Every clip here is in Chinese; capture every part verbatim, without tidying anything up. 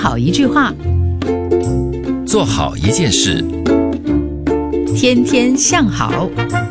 好一句话， 做好一件事， 天天向好。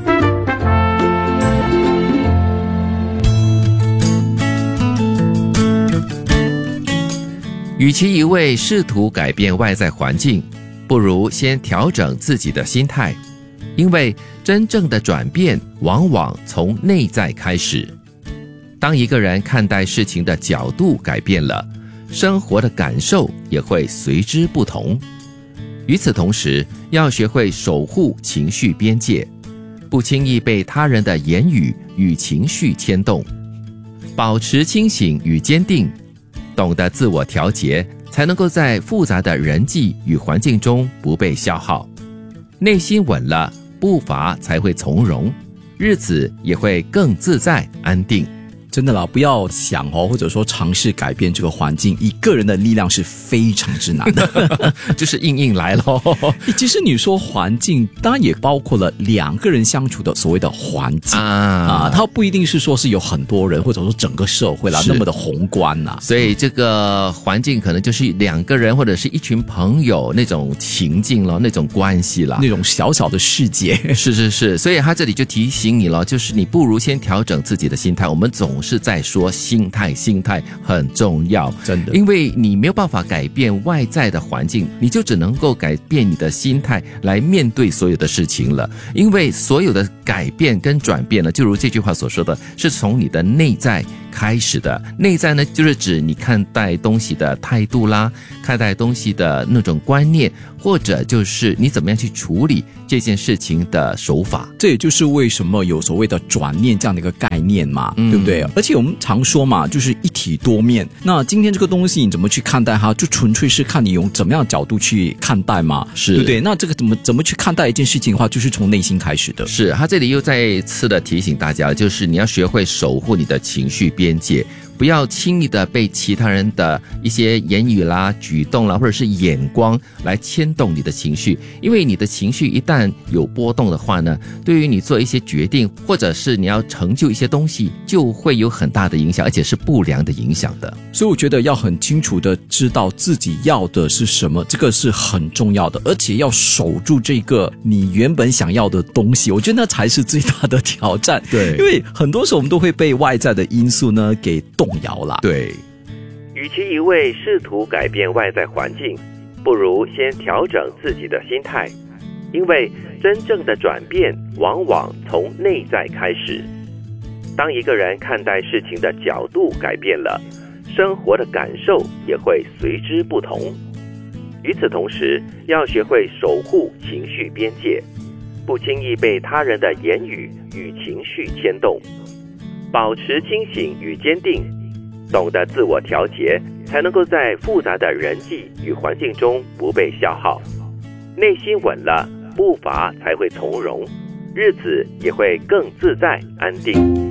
与其一味试图改变外在环境，不如先调整自己的心态，因为真正的转变往往从内在开始。当一个人看待事情的角度改变了，生活的感受也会随之不同。与此同时，要学会守护情绪边界，不轻易被他人的言语与情绪牵动，保持清醒与坚定，懂得自我调节，才能够在复杂的人际与环境中不被消耗。内心稳了，步伐才会从容，日子也会更自在安定。 真的啦，不要想哦，或者说尝试改变这个环境，以个人的力量是非常之难的， 就是硬硬来咯。 其实你说环境，当然也包括了两个人相处的所谓的环境 啊, 啊，它不一定是说是有很多人，或者说整个社会啦那么的宏观啦。 所以这个环境可能就是两个人或者是一群朋友那种情境咯，那种关系啦， 那种小小的世界。 是是是，所以他这里就提醒你了，就是你不如先调整自己的心态。我们总是在说心态，心态很重要， 真的， 因为你没有办法改变外在的环境，你就只能够改变你的心态来面对所有的事情了。因为所有的改变跟转变呢，就如这句话所说的，是从你的内在开始的。内在呢，就是指你看待东西的态度啦，看待东西的那种观念，或者就是你怎么样去处理这件事情的手法。 这也就是为什么有所谓的转念这样的一个概念嘛，嗯、对不对？而且我们常说嘛，就是一体多面。那今天这个东西你怎么去看待它，就纯粹是看你用怎么样的角度去看待嘛， 是， 对不对？那这个怎么怎么去看待一件事情的话，就是从内心开始的。 是，他这里又再次的提醒大家，就是你要学会守护你的情绪边界，不要轻易的被其他人的一些言语啦、举动啦，或者是眼光来牵动你的情绪。因为你的情绪一旦有波动的话呢，对于你做一些决定，或者是你要成就一些东西，就会有很大的影响，而且是不良的影响的。 所以我觉得要很清楚的知道自己要的是什么，这个是很重要的，而且要守住这个你原本想要的东西，我觉得那才是最大的挑战。 对， 因为很多时候我们都会被外在的因素呢给动摇了。 对， 与其一味试图改变外在环境，不如先调整自己的心态，因为真正的转变往往从内在开始。当一个人看待事情的角度改变了，生活的感受也会随之不同。与此同时，要学会守护情绪边界，不轻易被他人的言语与情绪牵动，保持清醒与坚定，懂得自我调节，才能够在复杂的人际与环境中不被消耗。内心稳了，步伐才会从容，日子也会更自在安定。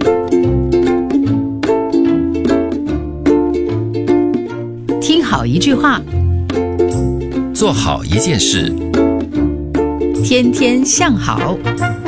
听好一句话， 做好一件事， 天天向好。